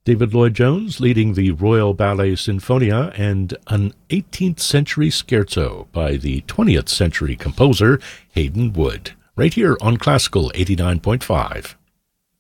David Lloyd-Jones leading the Royal Ballet Sinfonia and an 18th century scherzo by the 20th century composer Haydn Wood, right here on Classical 89.5.